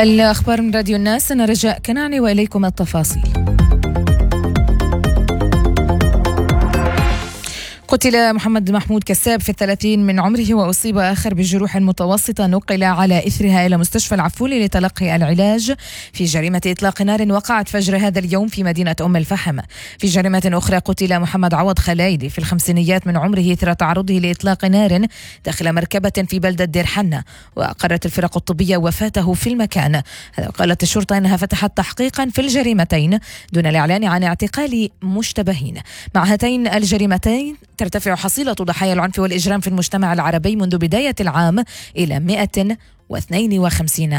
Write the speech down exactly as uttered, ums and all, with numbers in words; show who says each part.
Speaker 1: الأخبار من راديو الناس، أنا رجاء كناني وإليكم التفاصيل. قتل محمد محمود كساب في الثلاثين من عمره وأصيب آخر بجروح متوسطة نقل على إثرها إلى مستشفى العفولي لتلقي العلاج في جريمة إطلاق نار وقعت فجر هذا اليوم في مدينة أم الفحم. في جريمة أخرى قتل محمد عوض خلايدي في الخمسينيات من عمره إثر تعرضه لإطلاق نار داخل مركبة في بلدة دير حنة، وأقرت الفرق الطبية وفاته في المكان. قالت الشرطة أنها فتحت تحقيقا في الجريمتين دون الإعلان عن اعتقال مشتبهين. مع هاتين الجريمتين ترتفع حصيلة ضحايا العنف والإجرام في المجتمع العربي منذ بداية العام إلى مئة واثنين وخمسين